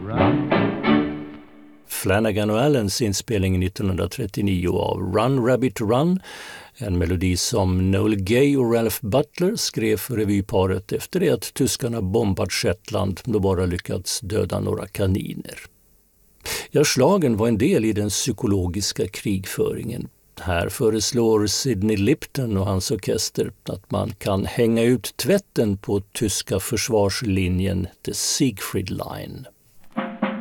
Flanagan och Allens inspelning 1939 av Run Rabbit Run, en melodi som Noel Gay och Ralph Butler skrev för revyparet efter det att tyskarna bombat Shetland och bara lyckats döda några kaniner. Ja, slagen var en del i den psykologiska krigföringen. Här föreslår Sidney Lipton och hans orkester att man kan hänga ut tvätten på tyska försvarslinjen The Siegfried Line.